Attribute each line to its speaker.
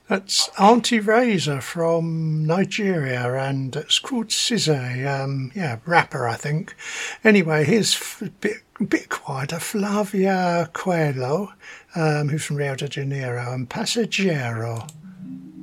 Speaker 1: That's Auntie Razor from Nigeria, and it's called Cizé. Yeah, rapper, I think. Anyway, here's a bit quieter. Flavia Coelho, who's from Rio de Janeiro, and Passagiero.